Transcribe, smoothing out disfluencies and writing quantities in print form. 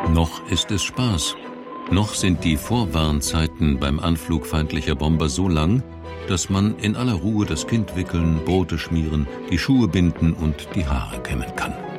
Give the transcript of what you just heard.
Noch ist es Spaß. Noch sind die Vorwarnzeiten beim Anflug feindlicher Bomber so lang, dass man in aller Ruhe das Kind wickeln, Brote schmieren, die Schuhe binden und die Haare kämmen kann.